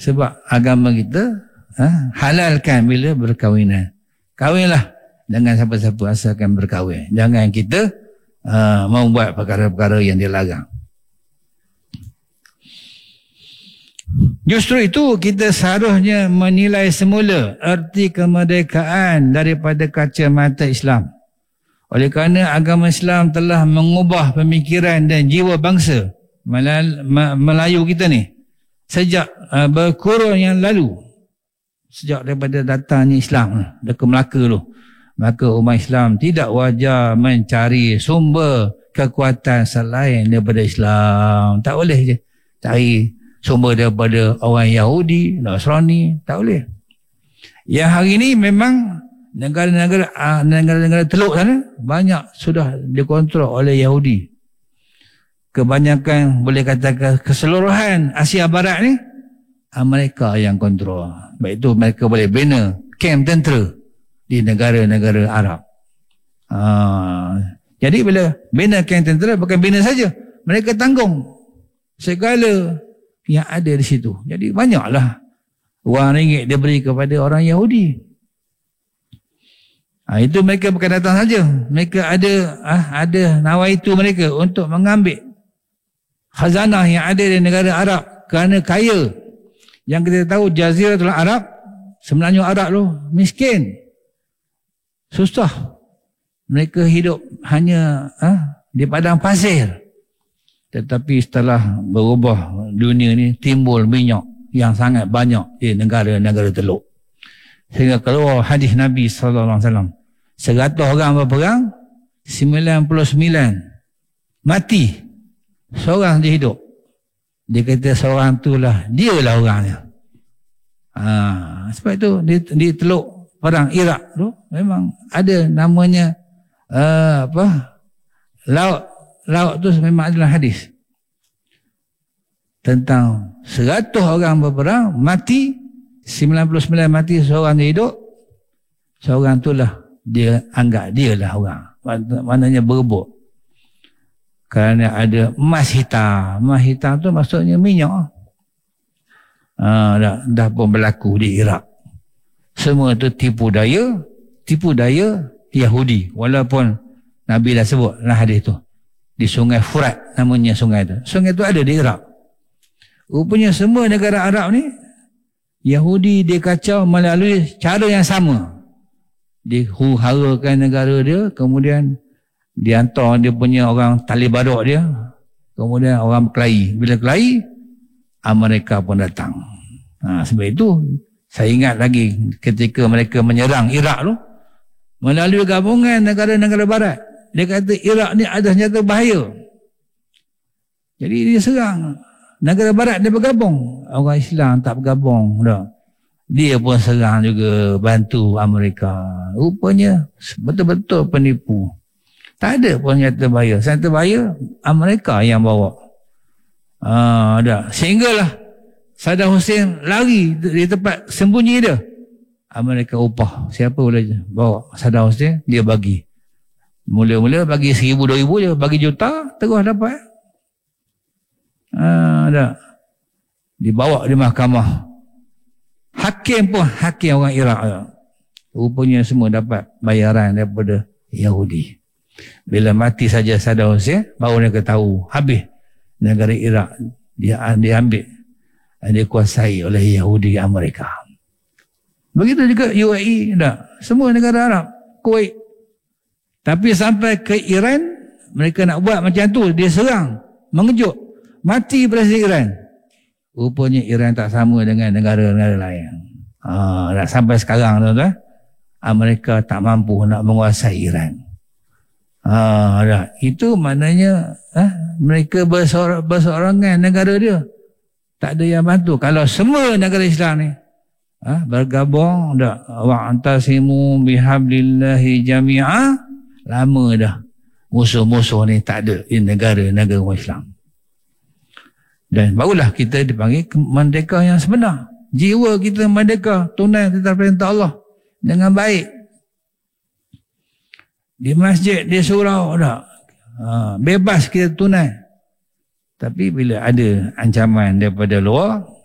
Sebab agama kita halalkan bila berkahwinan. Kahwinlah dengan siapa-siapa asalkan berkahwin. Jangan kita membuat perkara-perkara yang dilarang. Justru itu kita seharusnya menilai semula erti kemerdekaan daripada kacamata Islam. Oleh kerana agama Islam telah mengubah pemikiran dan jiwa bangsa Melayu kita ni sejak berkurun yang lalu, sejak daripada datangnya Islam ke Melaka tu. Maka umat Islam tidak wajar mencari sumber kekuatan selain daripada Islam. Tak boleh je cari sumber daripada orang Yahudi, Nasrani, tak boleh. Yang hari ini memang negara-negara Teluk sana banyak sudah dikontrol oleh Yahudi. Kebanyakan, boleh katakan keseluruhan Asia Barat ni mereka yang kontrol. Baik itu mereka boleh bina kem tentera di negara-negara Arab. Jadi bila bina kem tentera bukan bina saja, mereka tanggung segala yang ada di situ. Jadi banyaklah wang ringgit diberi kepada orang Yahudi. Itu mereka bukan datang saja. Mereka ada nawaitu mereka untuk mengambil khazanah yang ada di negara Arab kerana kaya. Yang kita tahu Jaziratul Arab, sebenarnya Arab tu miskin, susah. Mereka hidup hanya di padang pasir. Tetapi setelah berubah dunia ni, timbul minyak yang sangat banyak di negara-negara Teluk. Sehingga keluar hadis Nabi SAW, 100 orang berperang, 99 mati, seorang dia hidup. Dia kata seorang tu lah, dia lah orangnya. Sebab itu di Teluk perang Iraq tu memang ada namanya laut tu memang adalah hadis tentang 100 orang berperang, mati 99 mati, seorang dia hidup. Seorang tu lah dia anggap dia lah orang, maknanya berebut. Kerana ada emas hitam. Emas hitam tu maksudnya minyak. Dah pun berlaku di Iraq. Semua tu tipu daya Yahudi. Walaupun Nabi dah sebut lah hadis tu. Di sungai Furat namanya sungai tu. Sungai tu ada di Iraq. Rupanya semua negara Arab ni Yahudi dia kacau melalui cara yang sama. Dia huru-harakan negara dia, kemudian dia hantar dia punya orang tali badok dia, kemudian orang berkelahi. Bila kelahi, mereka pun datang. Sebab itu saya ingat lagi ketika mereka menyerang Iraq tu melalui gabungan negara-negara barat. Dia kata Iraq ni ada senjata bahaya. Jadi dia serang. Negara barat dia bergabung, orang Islam tak bergabung dah. Dia pun serang juga, bantu Amerika. Rupanya betul-betul penipu. Tak ada pun senjata bahaya. Senjata bahaya Amerika yang bawa. Sehinggalah Saddam Hussein lari di tempat sembunyi dia. Amerika upah. Siapa boleh bawa Saddam Hussein, dia bagi. Mula-mula bagi 1,000, 2,000 je. Bagi juta, terus dapat. Dibawa di mahkamah. Hakim pun hakim orang Iraq. Rupanya semua dapat bayaran daripada Yahudi. Bila mati saja Saddam Hussein, baru mereka tahu habis negara Iraq dia ambil, dikuasai oleh Yahudi Amerika. Begitu juga UAE, semua negara Arab, Kuwait. Tapi sampai ke Iran, mereka nak buat macam tu, dia serang, mengejut, mati Presiden Iran. Rupanya Iran tak sama dengan negara-negara lain. Sampai sekarang tuan-tuan, Amerika tak mampu nak menguasai Iran. Itu maknanya mereka berseorangan negara dia. Tak ada yang bantu. Kalau semua negara Islam ni bergabung, wa'tasimu bihablillahi jami'a, lama dah musuh-musuh ni tak ada di negara-negara Islam. Dan barulah kita dipanggil merdeka yang sebenar. Jiwa kita merdeka, tunai tentang perintah Allah dengan baik. Di masjid, di surau, bebas kita tunai. Tapi bila ada ancaman daripada luar,